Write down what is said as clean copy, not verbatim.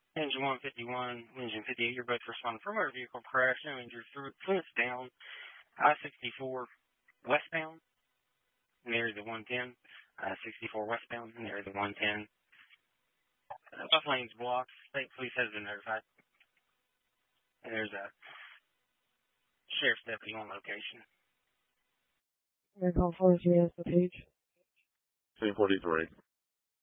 Engine 151, engine 58, you're both responding from motor vehicle crash, no injured, fence down, I-64 westbound, near the 110, I-64 westbound, near the 110. Both lanes blocked, state police has been notified. And there's a sheriff's deputy on location. Call 43 as the page. Scene 43.